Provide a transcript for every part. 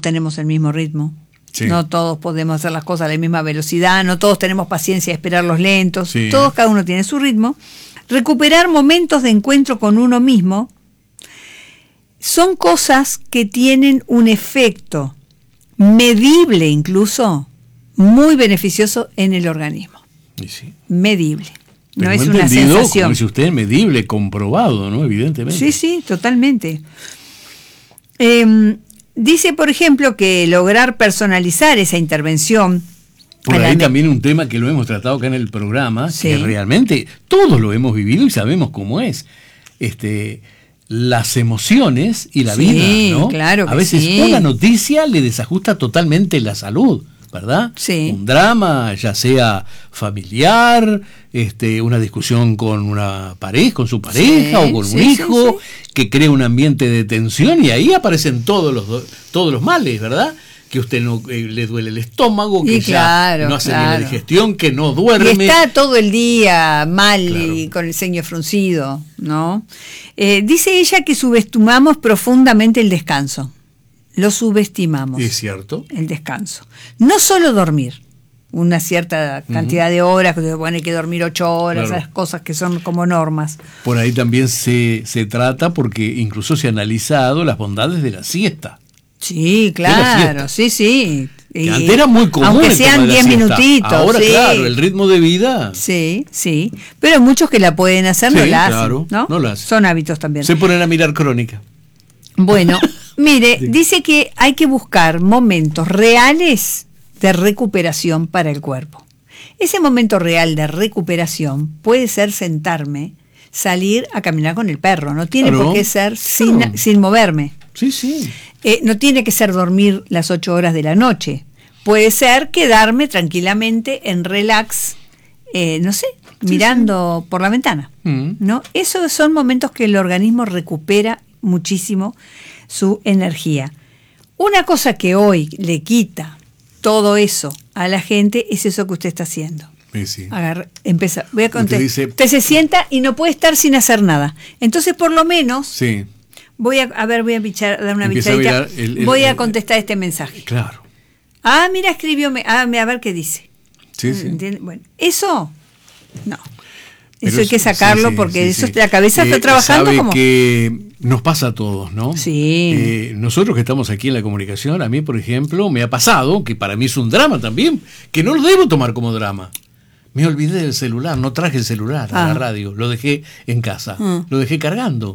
tenemos el mismo ritmo. Sí. No todos podemos hacer las cosas a la misma velocidad, no todos tenemos paciencia de esperar los lentos, Sí. todos, cada uno tiene su ritmo. Recuperar momentos de encuentro con uno mismo son cosas que tienen un efecto medible, incluso muy beneficioso en el organismo. Y sí. Medible. Pero No es entendido, una sensación. como dice usted, medible, comprobado, ¿no? Evidentemente. Sí, sí, totalmente. Dice, por ejemplo, que lograr personalizar esa intervención. Por ahí también un tema que lo hemos tratado acá en el programa, Sí. que realmente todos lo hemos vivido y sabemos cómo es. Las emociones y la Sí, vida, ¿no? claro que a veces sí. una noticia le desajusta totalmente la salud, ¿verdad? Sí. Un drama, ya sea familiar, una discusión con una pareja, con su pareja Sí, o con sí, un hijo, sí. que crea un ambiente de tensión y ahí aparecen todos los males, ¿verdad? Que usted no le duele el estómago, que Y claro, no hace bien claro. la digestión, que no Y duerme. está todo el día mal Claro. y con el ceño fruncido, ¿no? Dice ella que subestimamos profundamente el descanso. Lo subestimamos. Es cierto. El descanso. No solo dormir, una cierta cantidad de horas, que bueno, hay que dormir 8 horas, Claro. esas cosas que son como normas. Por ahí también se trata, porque incluso se ha analizado las bondades de la siesta. Sí, la claro, siesta. sí, sí. Que antes era muy común. Aunque el tema sean de la 10 siesta. minutitos. Ahora, sí. claro, el ritmo de vida. Sí, sí. Pero muchos que la pueden hacer no Sí, la hacen, claro, ¿no? no la hacen. Son hábitos también. Se ponen a mirar crónica. Bueno, mire, Sí. dice que hay que buscar momentos reales de recuperación para el cuerpo. Ese momento real de recuperación puede ser sentarme, salir a caminar con el perro. No tiene Claro. por qué ser Claro. sin moverme. Sí, sí. No tiene que ser dormir las 8 horas de la noche. Puede ser quedarme tranquilamente en relax, no sé, mirando por la ventana. ¿No? Esos son momentos que el organismo recupera muchísimo su energía. Una cosa que hoy le quita todo eso a la gente es eso que usted está haciendo. Sí, sí. Empieza, voy a contar. Dice- Usted se sienta y no puede estar sin hacer nada. Entonces, por lo menos, Sí, voy a dar una Empieza a bichadita. mirar Voy a contestar este mensaje. claro. Ah, mira, escribió, a ver qué dice. Sí, sí. ¿Entiende? Bueno, eso, no. Pero Eso hay que sacarlo sí, porque sí, eso sí. la cabeza está trabajando sabe como... que nos pasa a todos, ¿no? Sí. Nosotros que estamos aquí en la comunicación, a mí, por ejemplo, me ha pasado, que para mí es un drama también, que no lo debo tomar como drama. Me olvidé del celular, no traje el celular a la radio, lo dejé en casa, lo dejé cargando.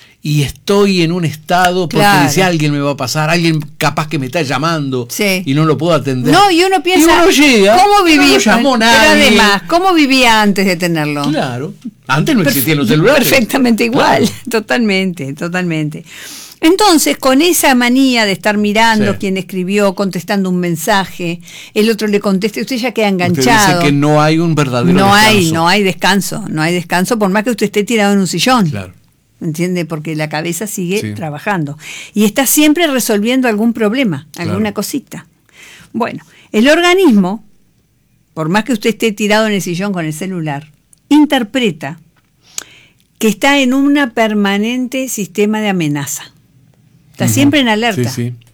Y estoy en un estado, porque Claro. dice alguien me va a pasar, alguien capaz que me está llamando Sí. y no lo puedo atender. No, y uno piensa, Y uno llega, ¿cómo vivía? no lo llamó Pero nadie. además, ¿cómo vivía antes de tenerlo? Claro. Antes no existían los celulares. Perfectamente igual, Claro. totalmente. Entonces, con esa manía de estar mirando Sí. quién escribió, contestando un mensaje, el otro le contesta, usted ya queda Usted enganchado. dice que no hay un verdadero no descanso. hay descanso, por más que usted esté tirado en un sillón. Claro. ¿Entiende? Porque la cabeza sigue Sí. trabajando. Y está siempre resolviendo algún problema, alguna Claro. cosita. Bueno, el organismo, por más que usted esté tirado en el sillón con el celular, interpreta que está en un permanente sistema de amenaza. Está siempre en alerta. Sí, sí.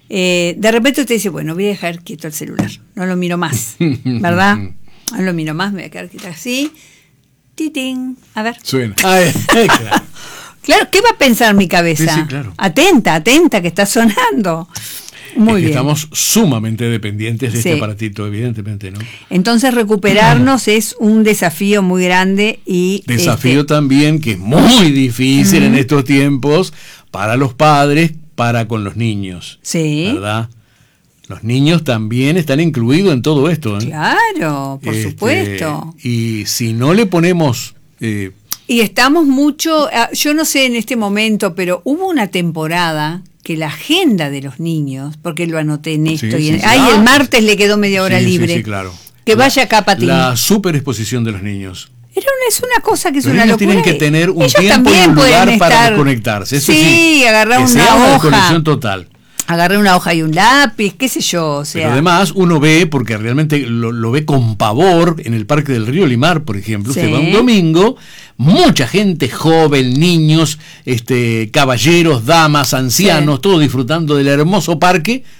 De repente usted dice, bueno, voy a dejar quieto el celular, no lo miro más, ¿verdad? No lo miro más, me voy a quedar quieto así. Titín, a ver. Suena. Claro. Claro, ¿qué va a pensar mi cabeza? Sí, sí, claro. Atenta, que está sonando. Muy Es que bien. estamos sumamente dependientes de Sí. este aparatito, evidentemente, ¿no? Entonces recuperarnos es un desafío muy grande y Desafío también que es muy difícil en estos tiempos para los padres, para con los niños. Sí. ¿Verdad? Los niños también están incluidos en todo esto, ¿eh? Claro, por supuesto. Y si no le ponemos... Y estamos mucho, yo no sé en este momento, pero hubo una temporada que la agenda de los niños, porque lo anoté en esto, Sí, y sí, sí. el martes le quedó media hora sí, libre. Sí, claro. Que vaya acá, Patín. La superexposición de los niños. Es una cosa que es Los una niños locura. tienen que tener un Ellos tiempo y también un lugar pueden para estar- desconectarse. Eso sí, agarrar que una sea una hoja. desconexión total. Agarré una hoja y un lápiz, qué sé yo, o sea. Pero además uno ve, porque realmente lo ve con pavor en el Parque del Río Limar, por ejemplo. Sí. Usted va un domingo, mucha gente joven, niños, caballeros, damas, ancianos, Sí. todos disfrutando del hermoso parque,